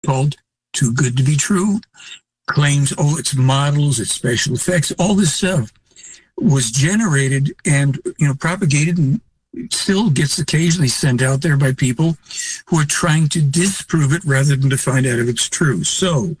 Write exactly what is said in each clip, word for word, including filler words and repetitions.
called Too Good to Be True, claims, oh, it's models, it's special effects, all this stuff was generated and, you know, propagated and still gets occasionally sent out there by people who are trying to disprove it rather than to find out if it's true. So,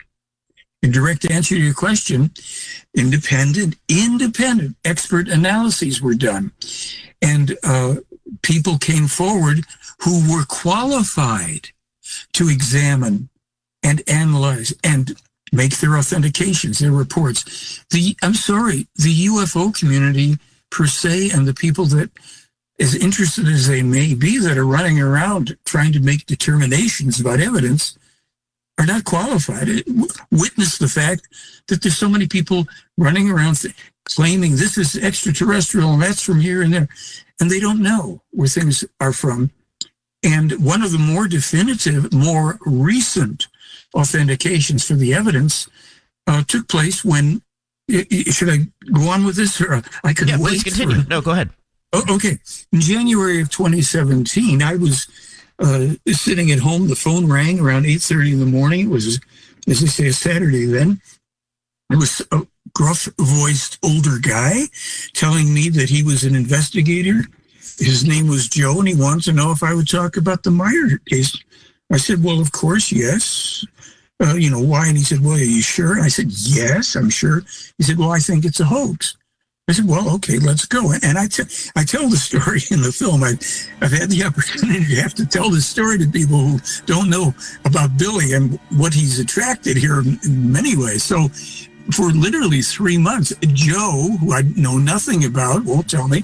in direct answer to your question, independent, independent expert analyses were done. And uh, people came forward who were qualified to examine and analyze and make their authentications, their reports. The I'm sorry, the U F O community per se and the people that, as interested as they may be, that are running around trying to make determinations about evidence, are not qualified. It, witness the fact that there's so many people running around th- claiming this is extraterrestrial and that's from here and there, and they don't know where things are from. And one of the more definitive, more recent authentications for the evidence uh, took place when, should I go on with this? Or I could yeah, wait. Please continue. For, no, go ahead. Oh, okay. In January of twenty seventeen, I was uh, sitting at home. The phone rang around eight thirty in the morning. It was, as they say, a Saturday then. It was a gruff-voiced older guy telling me that he was an investigator. His name was Joe, and he wanted to know if I would talk about the Meyer case. I said, well, of course, yes. Uh, you know, why? And he said, well, are you sure? And I said, yes, I'm sure. He said, well, I think it's a hoax. I said, well, okay, let's go. And I, t- I tell the story in the film. I, I've had the opportunity to have to tell this story to people who don't know about Billy and what he's attracted here in many ways. So for literally three months, Joe, who I know nothing about, won't tell me,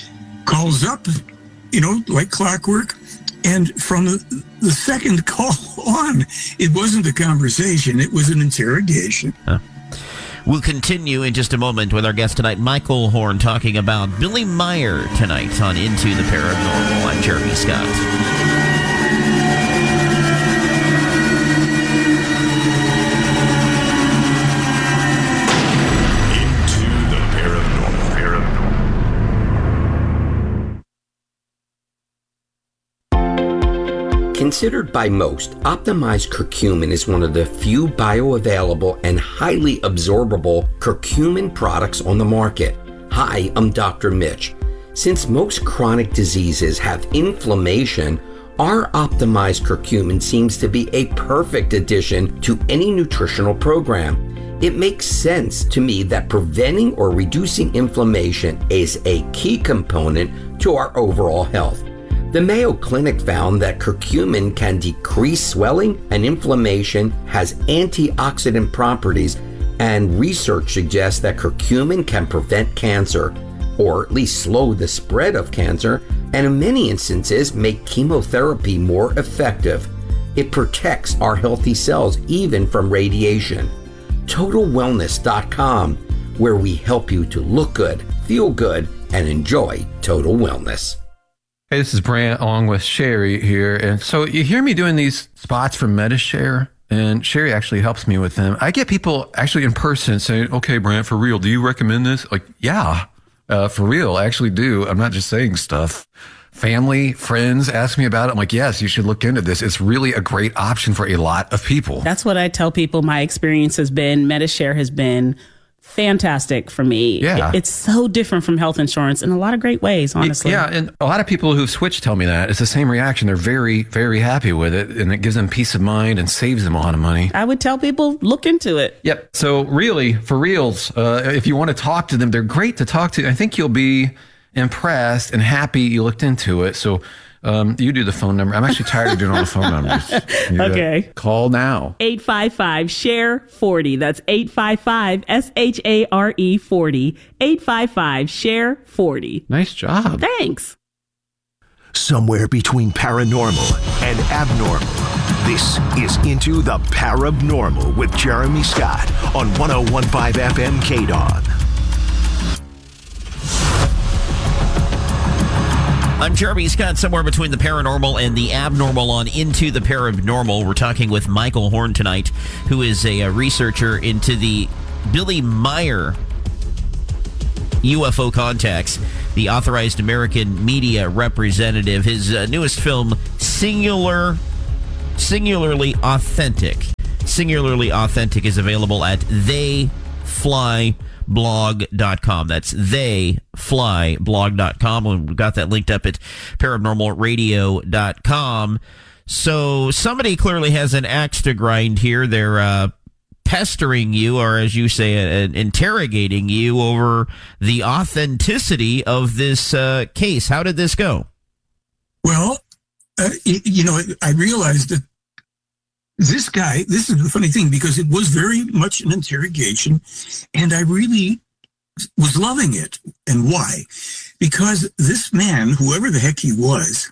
calls up, you know, like clockwork. And from the, the second call on, it wasn't a conversation, it was an interrogation. Huh. We'll continue in just a moment with our guest tonight, Michael Horn, talking about Billy Meyer tonight on Into the Paranormal. I'm Jeremy Scott. Considered by most, optimized curcumin is one of the few bioavailable and highly absorbable curcumin products on the market. Hi, I'm Doctor Mitch. Since most chronic diseases have inflammation, our optimized curcumin seems to be a perfect addition to any nutritional program. It makes sense to me that preventing or reducing inflammation is a key component to our overall health. The Mayo Clinic found that curcumin can decrease swelling and inflammation, has antioxidant properties, and research suggests that curcumin can prevent cancer, or at least slow the spread of cancer, and in many instances make chemotherapy more effective. It protects our healthy cells even from radiation. Total Wellness dot com, where we help you to look good, feel good, and enjoy total wellness. Hey, this is Brant along with Sherry here. And so you hear me doing these spots for MediShare, and Sherry actually helps me with them. I get people actually in person saying, okay, Brant, for real, do you recommend this? Like, yeah, uh, for real, I actually do. I'm not just saying stuff. Family, friends ask me about it. I'm like, yes, you should look into this. It's really a great option for a lot of people. That's what I tell people my experience has been. MediShare has been fantastic for me. Yeah. It's so different from health insurance in a lot of great ways, honestly. Yeah, and a lot of people who've switched tell me that. It's the same reaction. They're very, very happy with it, and it gives them peace of mind and saves them a lot of money. I would tell people, look into it. Yep. So really, for reals, uh, if you want to talk to them, they're great to talk to. I think you'll be impressed and happy you looked into it. So um, you do the phone number. I'm actually tired of doing all the phone numbers. You okay. Call now. eight five five, S H A R E, forty. That's eight five five, S H A R E, forty. eight five five, S H A R E, forty. Nice job. Thanks. Somewhere between paranormal and abnormal, this is Into the Parabnormal with Jeremy Scott on one oh one point five F M K D O N. I'm Jeremy Scott, somewhere between the paranormal and the abnormal on Into the Paranormal. We're talking with Michael Horn tonight, who is a, a researcher into the Billy Meyer U F O contacts, the authorized American media representative. His uh, newest film, Singular Singularly Authentic. Singularly Authentic is available at they fly blog dot com. That's they fly blog dot com. We've got that linked up at paranormal radio dot com. So somebody clearly has an axe to grind here. They're uh, pestering you, or as you say, uh, interrogating you over the authenticity of this uh, case. How did this go? Well, uh, you know, I realized that this guy, this is the funny thing, because it was very much an interrogation, and I really was loving it. And why? Because this man, whoever the heck he was,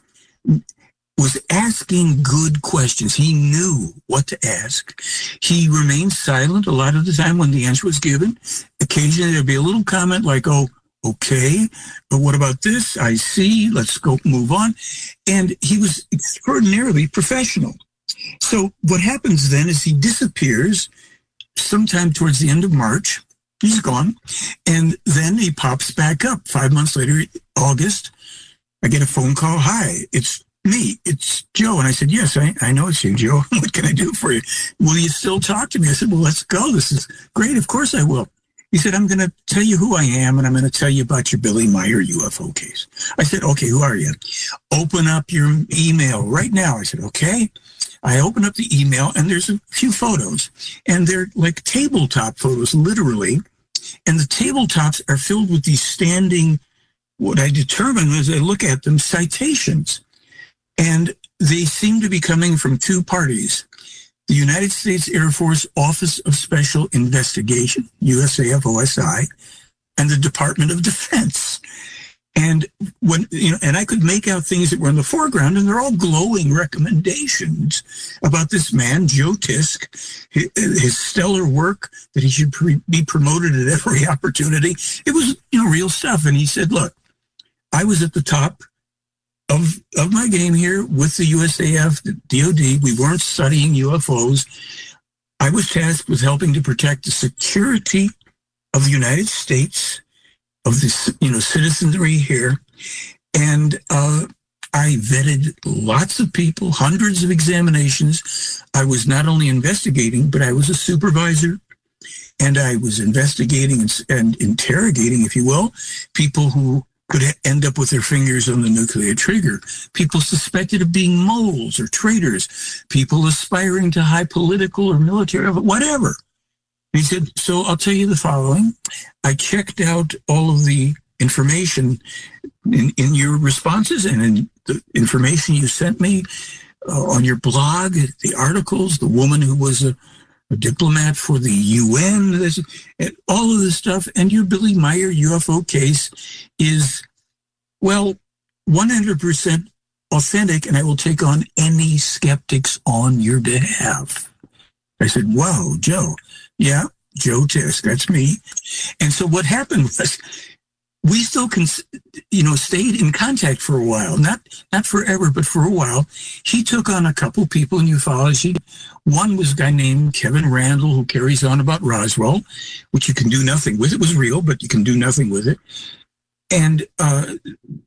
was asking good questions. He knew what to ask. He remained silent a lot of the time when the answer was given. Occasionally there'd be a little comment like, oh, okay, but what about this? I see, let's go move on. And he was extraordinarily professional. So what happens then is he disappears sometime towards the end of March. He's gone. And then he pops back up. Five months later, August, I get a phone call. Hi, it's me. It's Joe. And I said, yes, I, I know it's you, Joe. What can I do for you? Will you still talk to me? I said, well, let's go. This is great. Of course I will. He said, I'm going to tell you who I am, and I'm going to tell you about your Billy Meyer U F O case. I said, okay, who are you? Open up your email right now. I said, okay. I open up the email, and there's a few photos, and they're like tabletop photos, literally. And the tabletops are filled with these standing, what I determine as I look at them, citations. And they seem to be coming from two parties. The United States Air Force Office of Special Investigation, U S A F O S I, and the Department of Defense. And when, you know, and I could make out things that were in the foreground, and they're all glowing recommendations about this man, Joe Tisk, his, his stellar work, that he should pre- be promoted at every opportunity. It was, you know, real stuff. And he said, look, I was at the top of of my game here with the U S A F, the D O D. We weren't studying U F Os. I was tasked with helping to protect the security of the United States, of the, you know, citizenry here. And uh, I vetted lots of people, hundreds of examinations. I was not only investigating, but I was a supervisor. And I was investigating and, and interrogating, if you will, people who could end up with their fingers on the nuclear trigger, people suspected of being moles or traitors, people aspiring to high political or military, whatever. And he said, so I'll tell you the following. I checked out all of the information in, in your responses and in the information you sent me uh, on your blog, the articles, the woman who was a, a diplomat for the U N, this, all of this stuff. And your Billy Meyer U F O case is, well, one hundred percent authentic, and I will take on any skeptics on your behalf. I said, wow, Joe. Yeah, Joe Tisk, that's me. And so what happened was we still, cons- you know, stayed in contact for a while, not not forever, but for a while. He took on a couple people in ufology. One was a guy named Kevin Randall, who carries on about Roswell, which you can do nothing with. It was real, but you can do nothing with it. And uh,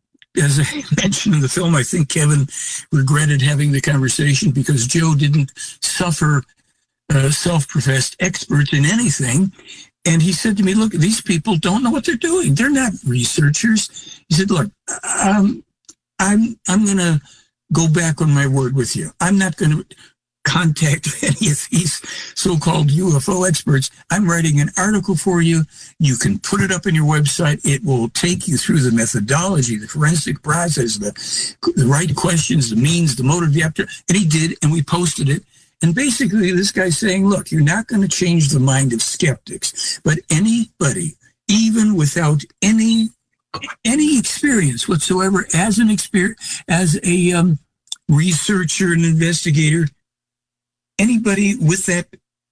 as I mentioned in the film, I think Kevin regretted having the conversation because Joe didn't suffer uh, self-professed experts in anything. And he said to me, look, these people don't know what they're doing. They're not researchers. He said, look, um, I'm I'm going to go back on my word with you. I'm not going to contact any of these so-called U F O experts. I'm writing an article for you. You can put it up on your website. It will take you through the methodology, the forensic process, the, the right questions, the means, the motive, the after. And he did, and we posted it. And basically, this guy's saying, look, you're not going to change the mind of skeptics, but anybody, even without any any experience whatsoever as an experience, as a um, researcher and investigator, anybody with that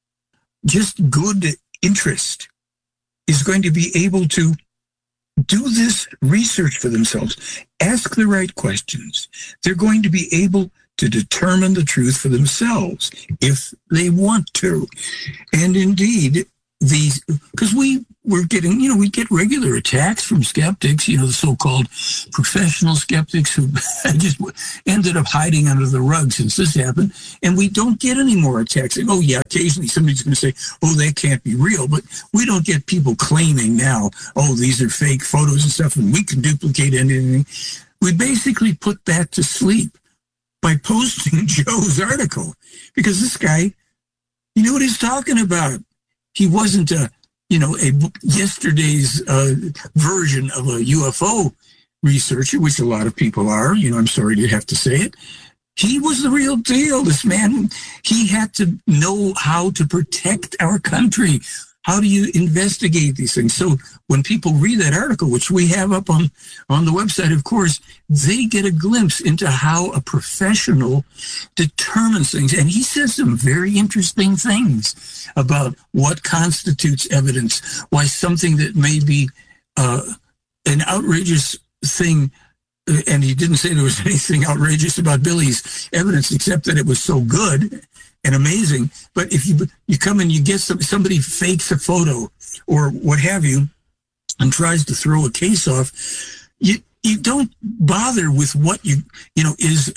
just good interest is going to be able to do this research for themselves, ask the right questions. They're going to be able to determine the truth for themselves if they want to. And indeed, these, because we were getting, you know, we get regular attacks from skeptics, you know, the so-called professional skeptics who just ended up hiding under the rug since this happened. And we don't get any more attacks. And, oh, yeah, occasionally somebody's going to say, oh, that can't be real. But we don't get people claiming now, oh, these are fake photos and stuff, and we can duplicate anything. We basically put that to sleep by posting Joe's article, because this guy, you know what he's talking about. He wasn't a, you know, a yesterday's uh, version of a U F O researcher, which a lot of people are. You know, I'm sorry to have to say it. He was the real deal. This man, he had to know how to protect our country. How do you investigate these things? So when people read that article, which we have up on, on the website, of course, they get a glimpse into how a professional determines things. And he says some very interesting things about what constitutes evidence, why something that may be uh, an outrageous thing, and he didn't say there was anything outrageous about Billy's evidence except that it was so good and amazing. But if you you come and you get some, somebody fakes a photo or what have you and tries to throw a case off, you you don't bother with what you you know is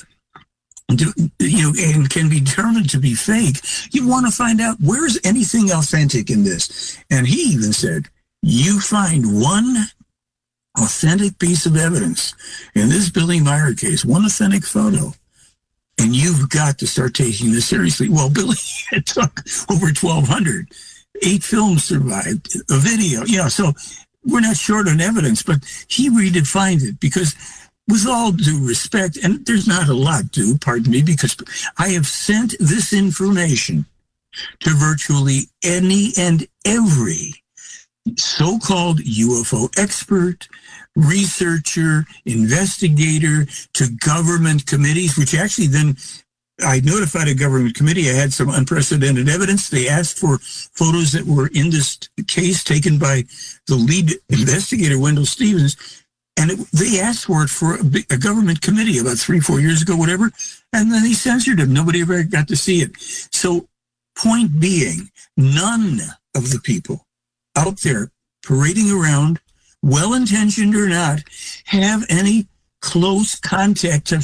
you know and can be determined to be fake. You want to find out, where's anything authentic in this. And he even said, you find one authentic piece of evidence in this Billy Meier case, one authentic photo, and you've got to start taking this seriously. Well, Billy, it took over twelve hundred. Eight films survived, a video, you know, so we're not short on evidence, but he redefined it because, with all due respect, and there's not a lot due, pardon me, because I have sent this information to virtually any and every so-called U F O expert, researcher, investigator, to government committees, which actually then I notified a government committee. I had some unprecedented evidence. They asked for photos that were in this case taken by the lead investigator, Wendell Stevens, and it, they asked for it for a, a government committee about three, four years ago, whatever, and then they censored them. Nobody ever got to see it. So, point being, none of the people out there parading around, well-intentioned or not, have any close contact to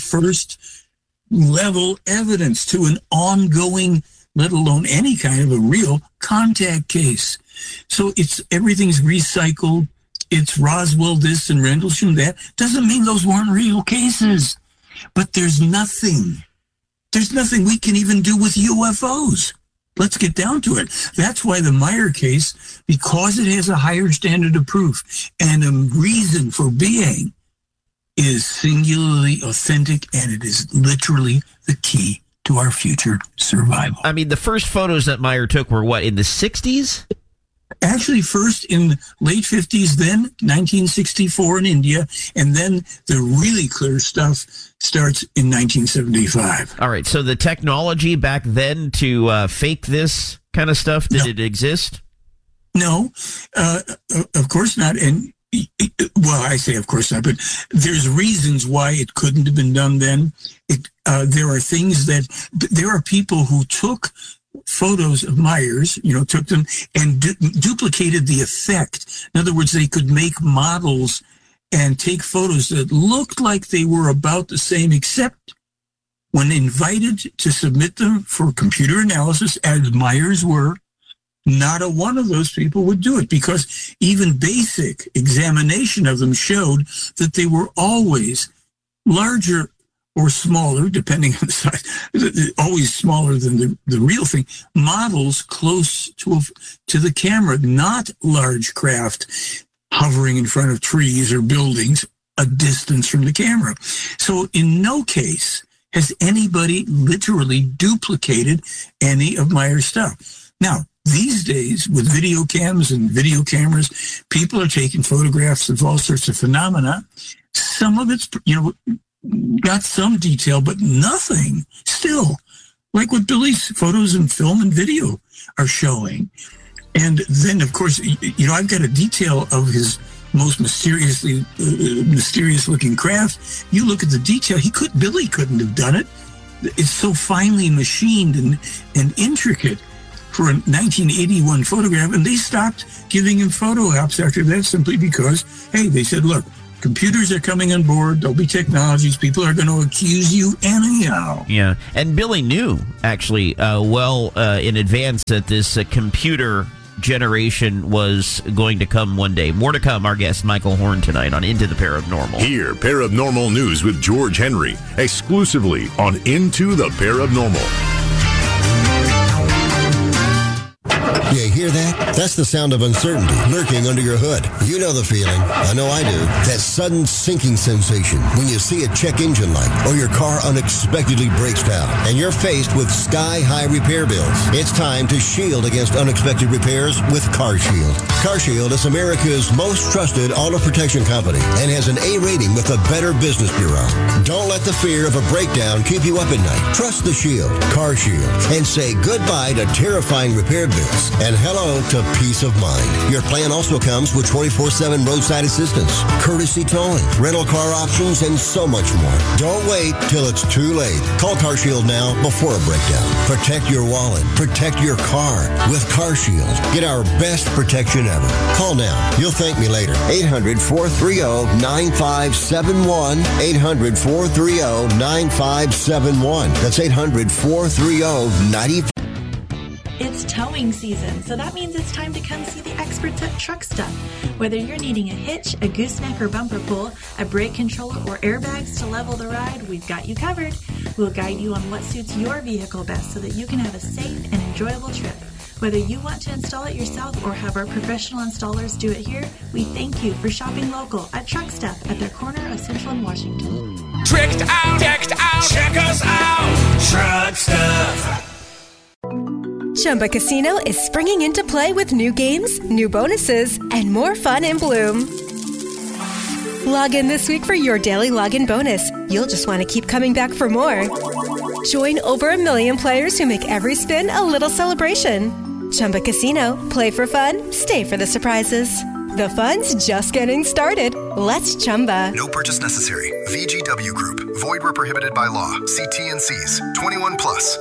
first-level evidence, to an ongoing, let alone any kind of a real contact case. So it's everything's recycled. It's Roswell this and Rendlesham that. Doesn't mean those weren't real cases. But there's nothing. There's nothing we can even do with U F Os. Let's get down to it. That's why the Meier case, because it has a higher standard of proof and a reason for being, is singularly authentic, and it is literally the key to our future survival. I mean, the first photos that Meier took were what, in the sixties? Actually, first in late fifties, then nineteen sixty-four in India, and then the really clear stuff starts in nineteen seventy-five. All right, so the technology back then to uh, fake this kind of stuff, did no. it exist? No, uh, of course not. And, well, I say of course not, but there's reasons why it couldn't have been done then. It, uh, there are things that, there are people who took photos of Meier's, you know, took them and du- duplicated the effect. In other words, they could make models and take photos that looked like they were about the same, except when invited to submit them for computer analysis, as Meier's were, not a one of those people would do it, because even basic examination of them showed that they were always larger or smaller, depending on the size, always smaller than the, the real thing, models close to, a, to the camera, not large craft hovering in front of trees or buildings a distance from the camera. So in no case has anybody literally duplicated any of Meier's stuff. Now, these days, with video cams and video cameras, people are taking photographs of all sorts of phenomena. Some of it's, you know, got some detail, but nothing still like what Billy's photos and film and video are showing. And then, of course, you know, I've got a detail of his most mysteriously uh, mysterious looking craft. You look at the detail, he could Billy couldn't have done it. It's so finely machined and and intricate. for a nineteen eighty-one photograph, and they stopped giving him photo ops after that simply because, hey, they said, look, computers are coming on board. There'll be technologies. People are going to accuse you anyhow. Yeah. And Billy knew, actually, uh, well uh, in advance that this uh, computer generation was going to come one day. More to come. Our guest, Michael Horn, tonight on Into the Paranormal. Here, Paranormal News with George Henry, exclusively on Into the Paranormal. You hear that? That's the sound of uncertainty lurking under your hood. You know the feeling. I know I do. That sudden sinking sensation when you see a check engine light or your car unexpectedly breaks down and you're faced with sky-high repair bills. It's time to shield against unexpected repairs with CarShield. CarShield is America's most trusted auto protection company and has an A rating with the Better Business Bureau. Don't let the fear of a breakdown keep you up at night. Trust the Shield, CarShield, and say goodbye to terrifying repair bills and hello to peace of mind. Your plan also comes with twenty-four seven roadside assistance, courtesy towing, rental car options, and so much more. Don't wait till it's too late. Call CarShield now before a breakdown. Protect your wallet. Protect your car with CarShield. Get our best protection ever. Call now. You'll thank me later. eight hundred, four three zero, nine five seven one. eight hundred, four three zero, nine five seven one. That's eight hundred, four three zero, nine five seven one. It's towing season, so that means it's time to come see the experts at Truck Stuff. Whether you're needing a hitch, a gooseneck or bumper pull, a brake controller, or airbags to level the ride, we've got you covered. We'll guide you on what suits your vehicle best so that you can have a safe and enjoyable trip. Whether you want to install it yourself or have our professional installers do it here, we thank you for shopping local at Truck Stuff at their corner of Central and Washington. Tricked out, decked out, check us out, Truck Stuff. Chumba Casino is springing into play with new games, new bonuses, and more fun in Bloom. Log in this week for your daily login bonus. You'll just want to keep coming back for more. Join over a million players who make every spin a little celebration. Chumba Casino. Play for fun. Stay for the surprises. The fun's just getting started. Let's Chumba. No purchase necessary. V G W Group. Void where prohibited by law. See T N Cs. twenty-one plus.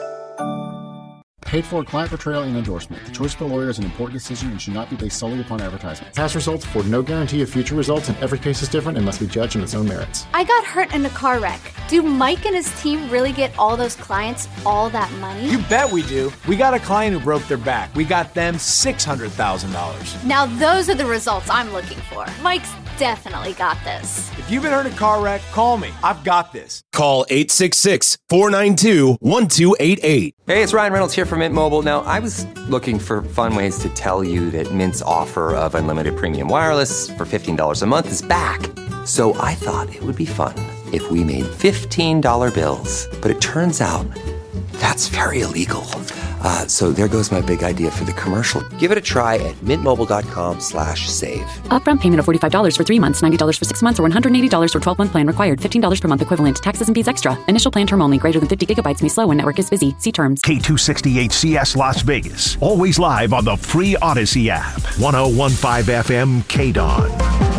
Paid for client portrayal and endorsement. The choice of the lawyer is an important decision and should not be based solely upon advertisement. Past results afford no guarantee of future results, and every case is different and must be judged on its own merits. I got hurt in a car wreck. Do Mike and his team really get all those clients all that money? You bet we do. We got a client who broke their back. We got them six hundred thousand dollars. Now those are the results I'm looking for. Mike's definitely got this. If you've been hurt in a car wreck, call me. I've got this. Call eight six six, four nine two, one two eight eight. Hey, it's Ryan Reynolds here from Mint Mobile. Now, I was looking for fun ways to tell you that Mint's offer of unlimited premium wireless for fifteen dollars a month is back. So I thought it would be fun if we made fifteen dollar bills. But it turns out that's very illegal. Uh, so there goes my big idea for the commercial. Give it a try at mintmobile.com slash save. Upfront payment of forty-five dollars for three months, ninety dollars for six months, or one hundred eighty dollars for twelve-month plan required. fifteen dollars per month equivalent. Taxes and fees extra. Initial plan term only. Greater than fifty gigabytes may slow when network is busy. See terms. K two sixty-eight C S Las Vegas. Always live on the free Odyssey app. one oh one point five F M K D O N.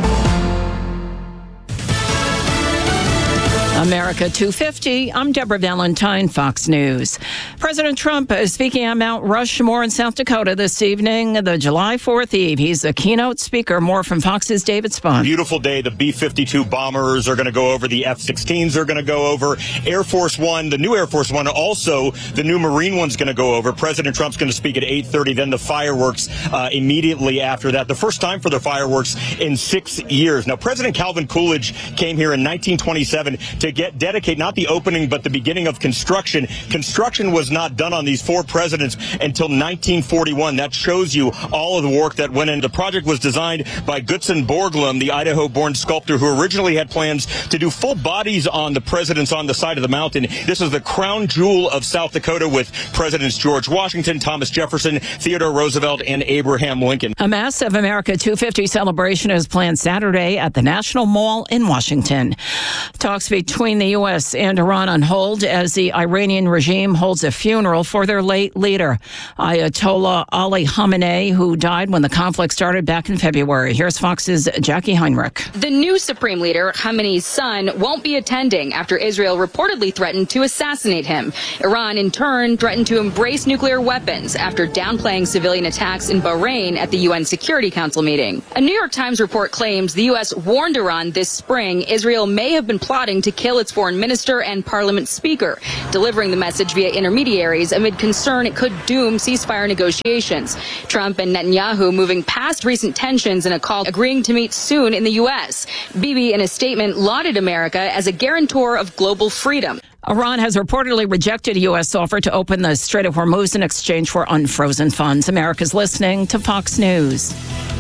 America two fifty. I'm Deborah Valentine, Fox News. President Trump is speaking at Mount Rushmore in South Dakota this evening, the July fourth Eve. He's the keynote speaker. More from Fox's David Spahn. Beautiful day. The B fifty-two bombers are going to go over. The F sixteens are going to go over. Air Force One, the new Air Force One, also the new Marine One's going to go over. President Trump's going to speak at eight thirty. Then the fireworks uh, immediately after that. The first time for the fireworks in six years. Now, President Calvin Coolidge came here in nineteen twenty-seven to get dedicate not the opening but the beginning of construction. Construction was not done on these four presidents until nineteen forty-one. That shows you all of the work that went in. The project was designed by Gutzon Borglum, the Idaho-born sculptor who originally had plans to do full bodies on the presidents on the side of the mountain. This is the crown jewel of South Dakota with Presidents George Washington, Thomas Jefferson, Theodore Roosevelt, and Abraham Lincoln. A massive America two fifty celebration is planned Saturday at the National Mall in Washington. Talks between between the U S and Iran on hold as the Iranian regime holds a funeral for their late leader, Ayatollah Ali Khamenei, who died when the conflict started back in February. Here's Fox's Jackie Heinrich. The new supreme leader, Khamenei's son, won't be attending after Israel reportedly threatened to assassinate him. Iran, in turn, threatened to embrace nuclear weapons after downplaying civilian attacks in Bahrain at the U N Security Council meeting. A New York Times report claims the U S warned Iran this spring Israel may have been plotting to kill its foreign minister and parliament speaker, delivering the message via intermediaries amid concern it could doom ceasefire negotiations. Trump and Netanyahu moving past recent tensions in a call agreeing to meet soon in the U S. Bibi, in a statement, lauded America as a guarantor of global freedom. Iran has reportedly rejected a U S offer to open the Strait of Hormuz in exchange for unfrozen funds. America's listening to Fox News.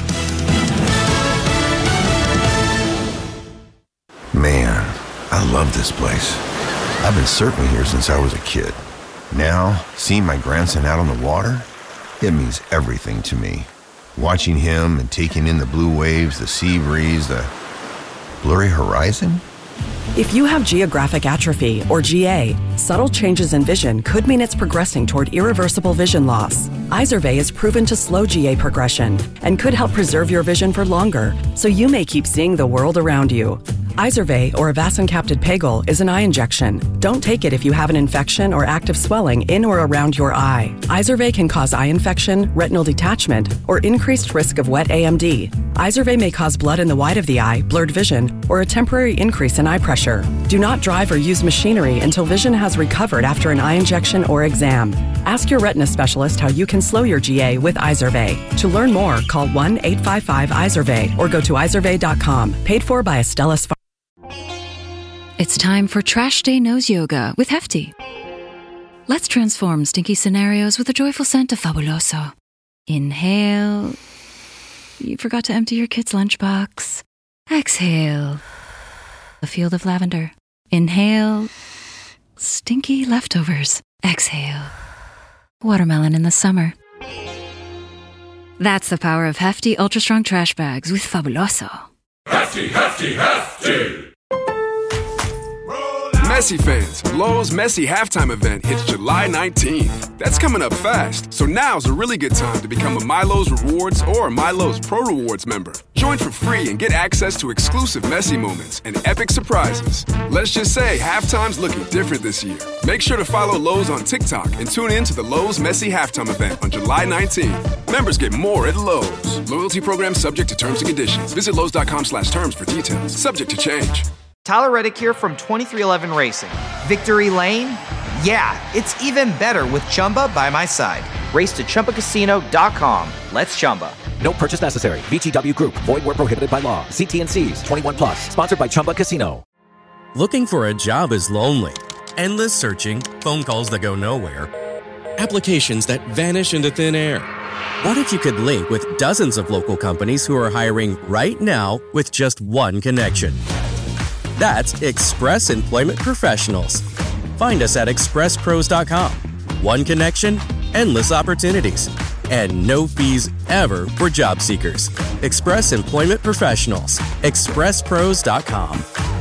Man, I love this place. I've been surfing here since I was a kid. Now, seeing my grandson out on the water, it means everything to me. Watching him and taking in the blue waves, the sea breeze, the blurry horizon. If you have geographic atrophy, or G A, subtle changes in vision could mean it's progressing toward irreversible vision loss. Izervay is proven to slow G A progression and could help preserve your vision for longer, so you may keep seeing the world around you. Izervay, or avacincaptad pegol, is an eye injection. Don't take it if you have an infection or active swelling in or around your eye. Izervay can cause eye infection, retinal detachment, or increased risk of wet A M D. Izervay may cause blood in the white of the eye, blurred vision, or a temporary increase in eye pressure. Do not drive or use machinery until vision has recovered after an eye injection or exam. Ask your retina specialist how you can slow your G A with Izervay. To learn more, call one eight five five Izervay or go to izervay dot com. Paid for by Astellas Pharma. It's time for Trash Day Nose Yoga with Hefty. Let's transform stinky scenarios with a joyful scent of Fabuloso. Inhale. You forgot to empty your kid's lunchbox. Exhale. A field of lavender. Inhale. Stinky leftovers. Exhale. Watermelon in the summer. That's the power of Hefty Ultra Strong Trash Bags with Fabuloso. Hefty, hefty, hefty! Messi fans, Lowe's Messi halftime event hits July nineteenth. That's coming up fast, so now's a really good time to become a MyLowe's Rewards or MyLowe's Pro Rewards member. Join for free and get access to exclusive Messi moments and epic surprises. Let's just say halftime's looking different this year. Make sure to follow Lowe's on TikTok and tune in to the Lowe's Messi halftime event on July nineteenth. Members get more at Lowe's. Loyalty program subject to terms and conditions. Visit Lowe's dot com slash terms for details. Subject to change. Tyler Reddick here from twenty-three eleven Racing. Victory Lane? Yeah, it's even better with Chumba by my side. Race to Chumba Casino dot com. Let's Chumba. No purchase necessary. V G W Group. Void where prohibited by law. See T and C's. twenty-one plus. Sponsored by Chumba Casino. Looking for a job is lonely. Endless searching, phone calls that go nowhere, applications that vanish into thin air. What if you could link with dozens of local companies who are hiring right now with just one connection? That's Express Employment Professionals. Find us at express pros dot com. One connection, endless opportunities, and no fees ever for job seekers. Express Employment Professionals. express pros dot com.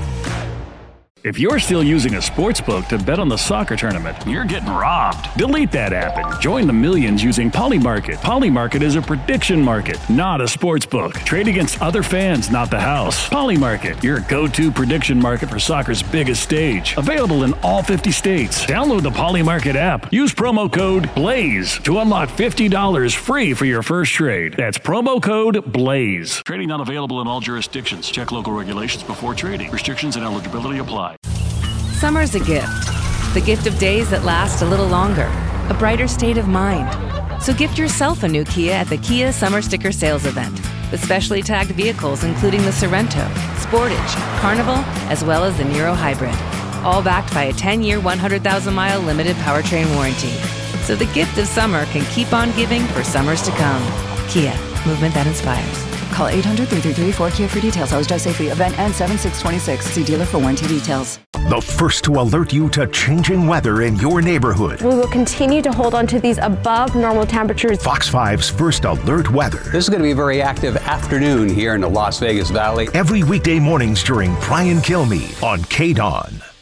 If you're still using a sportsbook to bet on the soccer tournament, you're getting robbed. Delete that app and join the millions using Polymarket. Polymarket is a prediction market, not a sportsbook. Trade against other fans, not the house. Polymarket, your go-to prediction market for soccer's biggest stage. Available in all fifty states. Download the Polymarket app. Use promo code BLAZE to unlock fifty dollars free for your first trade. That's promo code BLAZE. Trading not available in all jurisdictions. Check local regulations before trading. Restrictions and eligibility apply. Summer's a gift. The gift of days that last a little longer. A brighter state of mind. So gift yourself a new Kia at the Kia Summer Sticker Sales Event. With specially tagged vehicles including the Sorrento, Sportage, Carnival, as well as the Niro Hybrid. All backed by a ten-year, one hundred thousand mile limited powertrain warranty. So the gift of summer can keep on giving for summers to come. Kia, movement that inspires. Call eight hundred, three three three, four K I A for details. Always drive safely. Event ends seven six twenty-six. See dealer for warranty details. The first to alert you to changing weather in your neighborhood. We will continue to hold on to these above normal temperatures. Fox five's first alert weather. This is going to be a very active afternoon here in the Las Vegas Valley. Every weekday mornings during Brian Kilmeade on K D O N.